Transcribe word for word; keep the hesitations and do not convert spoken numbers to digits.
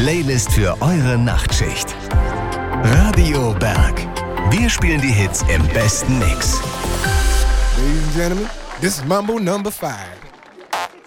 Playlist für eure Nachtschicht. Radio Berg. Wir spielen die Hits im besten Mix. Ladies and gentlemen, this is Mambo number five.